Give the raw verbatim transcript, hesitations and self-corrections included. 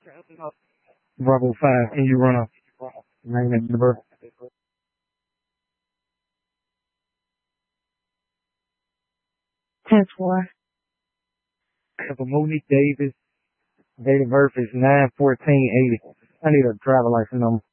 Bravo five, can you run a name and number? ten four. For Monique Davis, date of birth is nine fourteen eighty. I need a driver license number.